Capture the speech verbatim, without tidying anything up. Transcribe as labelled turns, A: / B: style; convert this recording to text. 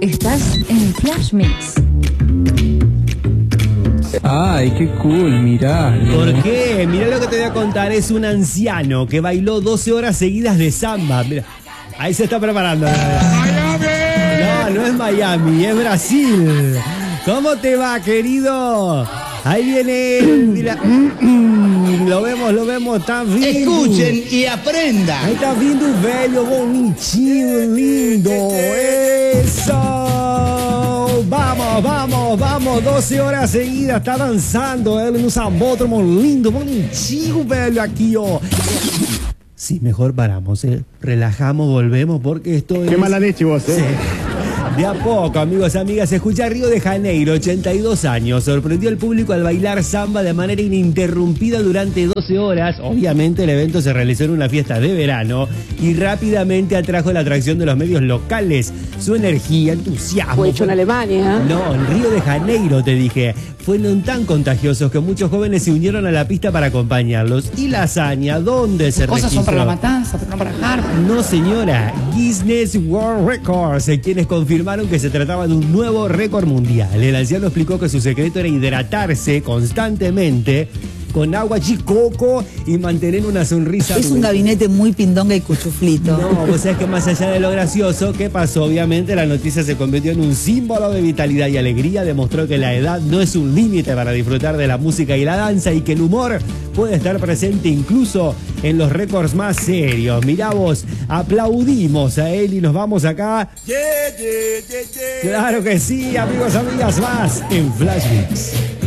A: Estás en Flash Mix.
B: Ay, qué cool, mirá.
C: ¿Por qué? Mirá lo que te voy a contar. Es un anciano que bailó doce horas seguidas de samba. Mirá, ahí se está preparando. No, no es Miami, es Brasil. ¿Cómo te va, querido? Ahí viene él. Mira. Lo vemos, lo vemos, está vindo.
D: Escuchen y aprendan.
C: Ahí está vindo o velho, bonitinho, lindo. Eso. Vamos, vamos, vamos. doce horas seguidas, está dançando ele no sambódromo, lindo, bonitinho, velho, aquí, ó. Sí, mejor paramos, eh. Relajamos, volvemos, porque esto es...
E: Qué mala leche vos, eh.
C: Sí. De a poco, amigos, amigas, se escucha Río de Janeiro, ochenta y dos años. Sorprendió al público al bailar samba de manera ininterrumpida durante doce horas. Obviamente el evento se realizó en una fiesta de verano y rápidamente atrajo la atracción de los medios locales. Su energía, entusiasmo...
F: Fue hecho en Alemania.
C: No, en Río de Janeiro, te dije. Fueron tan contagiosos que muchos jóvenes se unieron a la pista para acompañarlos. ¿Y la hazaña dónde se registró?
G: Cosas son para la matanza, pero no para Harvard.
C: No, señora. Guinness World Records, quienes confirmaron que se trataba de un nuevo récord mundial. El anciano explicó que su secreto era hidratarse constantemente con agua chicoco y mantener una sonrisa.
H: Es un gabinete muy pindonga y cuchuflito.
C: No, vos sabés que más allá de lo gracioso, ¿qué pasó? Obviamente la noticia se convirtió en un símbolo de vitalidad y alegría. Demostró que la edad no es un límite para disfrutar de la música y la danza y que el humor puede estar presente incluso en los récords más serios. Mirá vos, aplaudimos a él y nos vamos acá. Yeah, yeah, yeah, yeah. Claro que sí, amigos, amigas, más en Flash Mix.